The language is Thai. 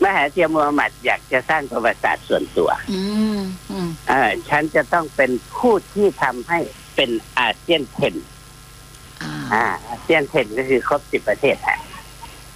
มหาเทียมูฮัมหมัดอยากจะสร้างประวัติศาสตร์ส่วนตัวฉันจะต้องเป็นผู้ที่ทำให้เป็นอาเซียน10อาเซียน10ก็คือครบ10 ประเทศ